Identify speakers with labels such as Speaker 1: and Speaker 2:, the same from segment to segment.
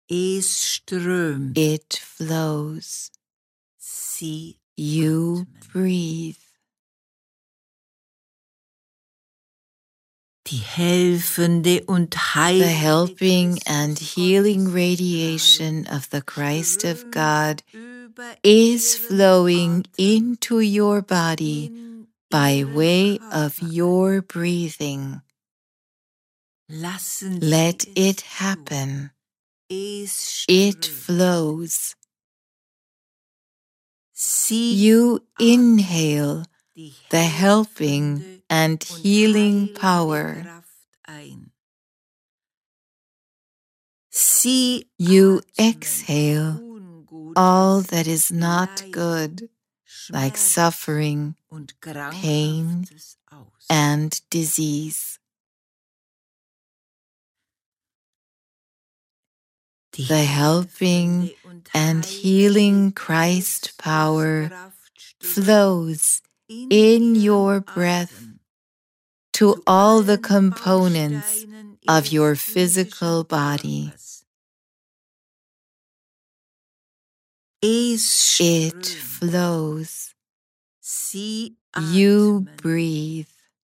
Speaker 1: Es strömt.
Speaker 2: It flows.
Speaker 1: Sie
Speaker 2: You
Speaker 1: atmen.
Speaker 2: breathe.
Speaker 1: Die helfende und
Speaker 2: The
Speaker 1: heilende
Speaker 2: helping and healing radiation of the Christ of God is flowing into your body by way of your breathing. Let it happen. It flows. You inhale the helping and healing power. You exhale all that is not good, like suffering, pain, and disease. The helping and healing Christ power flows in your breath to all the components of your physical body. It flows. You breathe.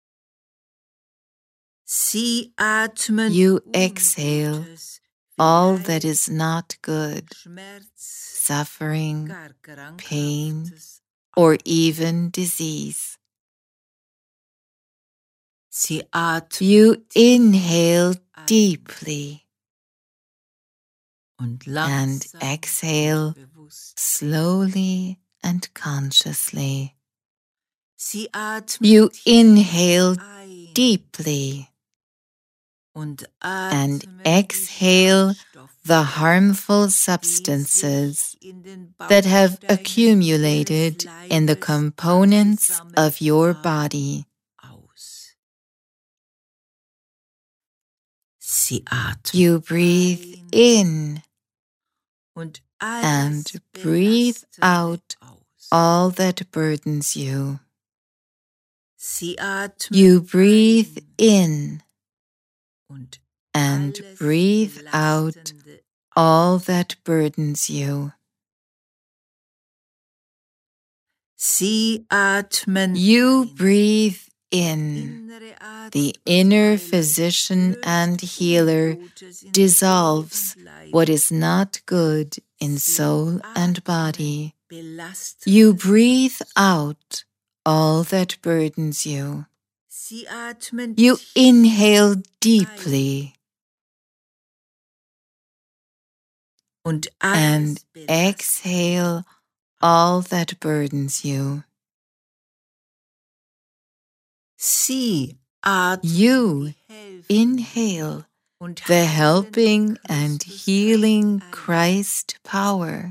Speaker 2: You exhale all that is not good, suffering, pain, or even disease. You inhale deeply and exhale slowly and consciously. You inhale deeply and exhale the harmful substances that have accumulated in the components of your body. You breathe in and breathe out all that burdens you. You breathe in and breathe out all that burdens you. You breathe in. The inner physician and healer dissolves what is not good in soul and body. You breathe out all that burdens you. You inhale deeply and exhale all that burdens you. You inhale the helping and healing Christ power.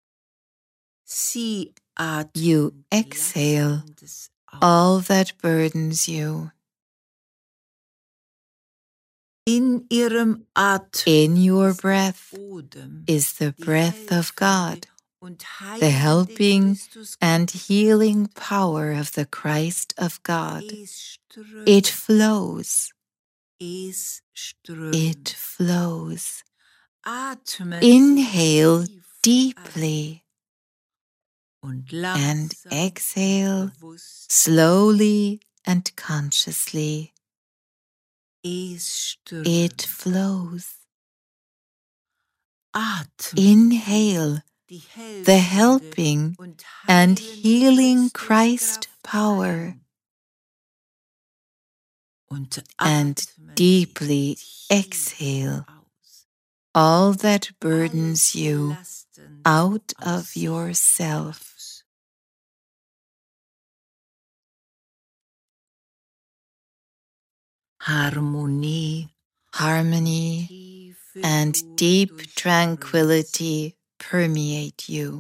Speaker 2: You exhale all that burdens you. In your breath is the breath of God, the helping and healing power of the Christ of God. It flows. It flows. Inhale deeply and exhale slowly and consciously. It flows. Inhale the helping and healing Christ power and deeply exhale all that burdens you out of yourself. Harmony and deep tranquility permeate you.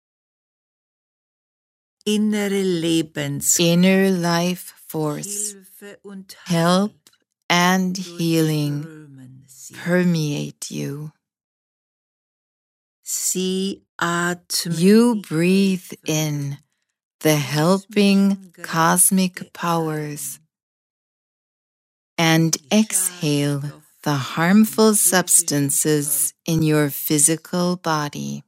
Speaker 2: Inner life force, help and healing permeate you. You breathe in the helping cosmic powers and exhale the harmful substances in your physical body.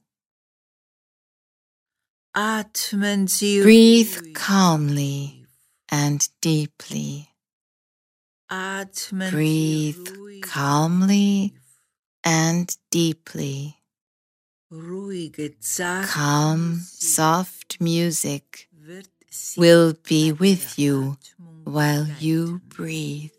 Speaker 1: Atmen Sie
Speaker 2: Breathe
Speaker 1: ruhig.
Speaker 2: calmly and deeply.
Speaker 1: Atmen
Speaker 2: Breathe
Speaker 1: Sie ruhig.
Speaker 2: calmly and deeply.
Speaker 1: Ruhige, zarte
Speaker 2: Calm,
Speaker 1: Musik
Speaker 2: soft music
Speaker 1: wird Sie
Speaker 2: will be
Speaker 1: bei
Speaker 2: with
Speaker 1: Ihrer
Speaker 2: you
Speaker 1: Atmung
Speaker 2: while you
Speaker 1: begleiten.
Speaker 2: breathe.